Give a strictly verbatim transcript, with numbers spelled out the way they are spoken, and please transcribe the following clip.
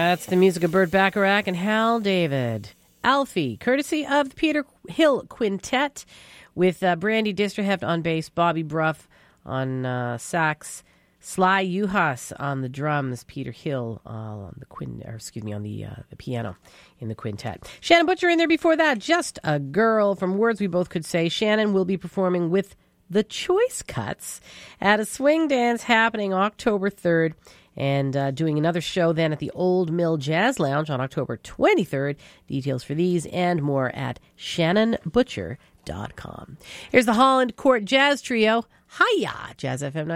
That's the music of Burt Bacharach and Hal David. Alfie, courtesy of the Peter Hill Quintet, with uh, Brandy Disterheft on bass, Bobby Bruff on uh, sax, Sly Uhas on the drums, Peter Hill uh, on the quin, or excuse me, on the uh, the piano in the quintet. Shannon Butcher in there before that. Just a Girl from Words We Both Could Say. Shannon will be performing with the Choice Cuts at a swing dance happening October third, and uh, doing another show then at the Old Mill Jazz Lounge on October twenty-third. Details for these and more at shannon butcher dot com. Here's the Holland Court Jazz Trio. Hiya, Jazz F M